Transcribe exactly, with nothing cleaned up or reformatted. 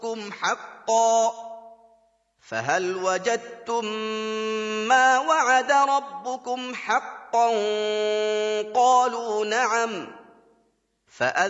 ربكم حقا فهل وجدتم ما وعد ربكم حقا قالوا نعم فأذن